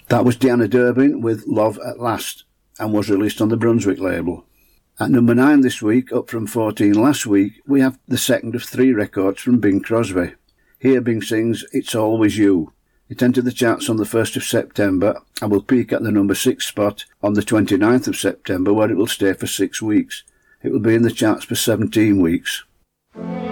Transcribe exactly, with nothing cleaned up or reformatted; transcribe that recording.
That was Deanna Durbin with Love at Last, and was released on the Brunswick label. At number nine this week, up from fourteen last week, we have the second of three records from Bing Crosby. Here Bing sings It's Always You. It entered the charts on the first of September and will peak at the number six spot on the twenty-ninth of September, where it will stay for six weeks. It will be in the charts for seventeen weeks.